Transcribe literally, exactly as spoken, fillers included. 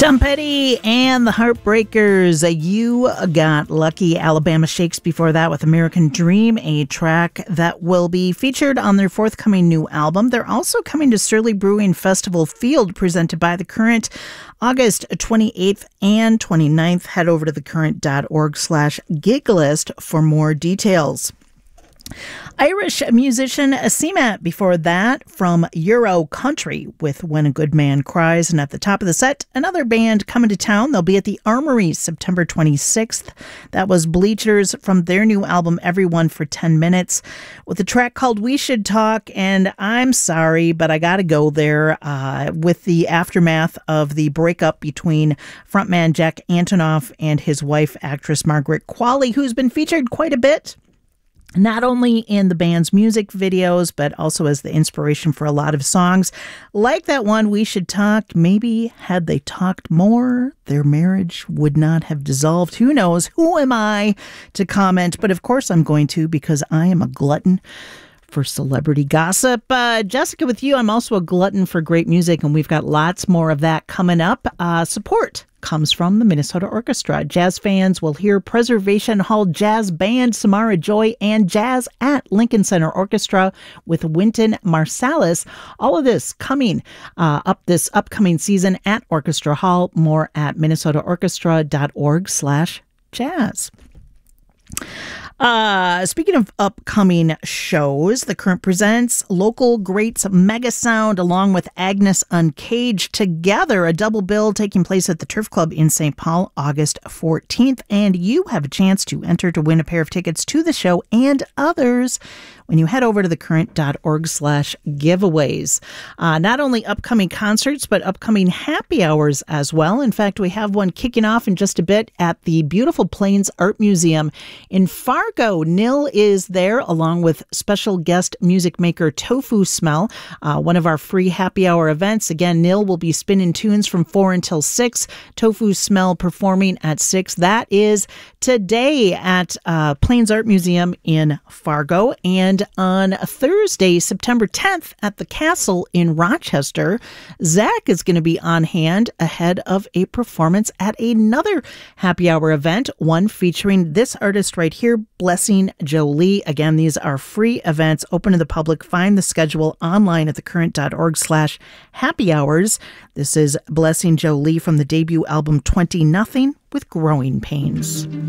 Tom Petty and the Heartbreakers. You got lucky. Alabama Shakes before that with American Dream, a track that will be featured on their forthcoming new album. They're also coming to Surly Brewing Festival Field, presented by The Current, August twenty-eighth and twenty-ninth. Head over to thecurrent.org slash gig list for more details. Irish musician Seamat before that from Euro Country with When a Good Man Cries. And at the top of the set, another band coming to town. They'll be at the Armory September twenty-sixth. That was Bleachers from their new album Everyone for ten minutes with a track called We Should Talk. And I'm sorry, but I got to go there uh, with the aftermath of the breakup between frontman Jack Antonoff and his wife, actress Margaret Qualley, who's been featured quite a bit, not only in the band's music videos, but also as the inspiration for a lot of songs. Like that one, We Should Talk. Maybe had they talked more, their marriage would not have dissolved. Who knows? Who am I to comment? But of course I'm going to, because I am a glutton for celebrity gossip. Uh, Jessica, with you, I'm also a glutton for great music, and we've got lots more of that coming up. Uh, support comes from the Minnesota Orchestra. Jazz fans will hear Preservation Hall Jazz Band, Samara Joy, and Jazz at Lincoln Center Orchestra with Wynton Marsalis. All of this coming uh, up this upcoming season at Orchestra Hall. More at minnesotaorchestra.org slash jazz. Uh, speaking of upcoming shows, The Current presents Local Greats Mega Sound along with Agnes Uncaged together, a double bill taking place at the Turf Club in Saint Paul, August fourteenth. And you have a chance to enter to win a pair of tickets to the show and others when you head over to thecurrent.org slash giveaways. Uh, not only upcoming concerts, but upcoming happy hours as well. In fact, we have one kicking off in just a bit at the beautiful Plains Art Museum in Fargo. Nil is there along with special guest music maker Tofu Smell, uh, one of our free happy hour events. Again, Nil will be spinning tunes from four until six. Tofu Smell performing at six. That is today at uh, Plains Art Museum in Fargo. And on Thursday, September tenth at the Castle in Rochester, Zach is going to be on hand ahead of a performance at another happy hour event, one featuring this artist right here, Blessing Jolie. Again, these are free events open to the public. Find the schedule online at thecurrent.org slash happy hours. This is Blessing Jolie from the debut album twenty nothing with Growing Pains.